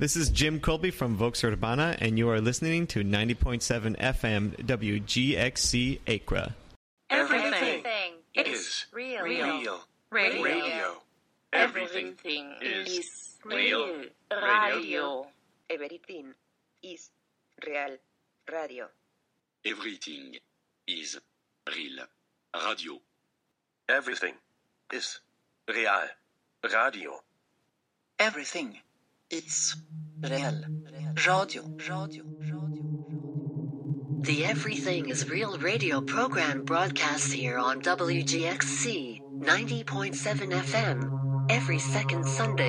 This is Jim Colby from Vox Urbana, and you are listening to 90.7 FM WGXC Acra. Everything is real. Radio. Everything is real. Radio. Everything is real. Radio. Everything is real. Radio. Everything is real. Radio. Everything is real. Radio. The Everything is Real radio program broadcasts here on WGXC 90.7 FM every second Sunday.